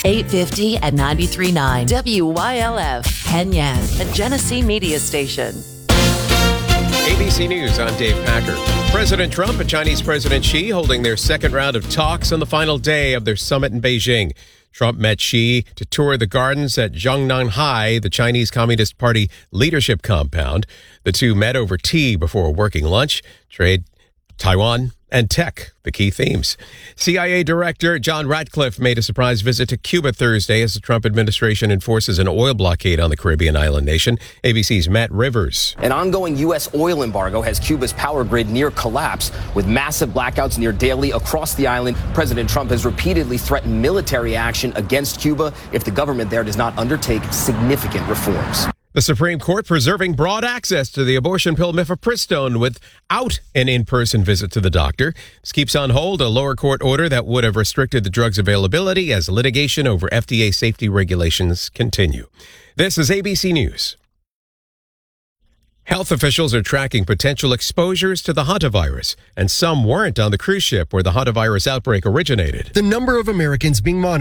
850 and 93.9 WYLF, Penyan, a Genesee media station. ABC News, I'm Dave Packer. President Trump and Chinese President Xi holding their second round of talks on the final day of their summit in Beijing. Trump met Xi to tour the gardens at Zhongnanhai, the Chinese Communist Party leadership compound. The two met over tea before a working lunch. Trade, Taiwan, and tech, the key themes. CIA Director John Ratcliffe made a surprise visit to Cuba Thursday as the Trump administration enforces an oil blockade on the Caribbean island nation. ABC's Matt Rivers. An ongoing U.S. oil embargo has Cuba's power grid near collapse, with massive blackouts near daily across the island. President Trump has repeatedly threatened military action against Cuba if the government there does not undertake significant reforms. The Supreme Court preserving broad access to the abortion pill mifepristone without an in-person visit to the doctor. This keeps on hold a lower court order that would have restricted the drug's availability as litigation over FDA safety regulations continue. This is ABC News. Health officials are tracking potential exposures to the hantavirus, and some weren't on the cruise ship where the hantavirus outbreak originated. The number of Americans being monitored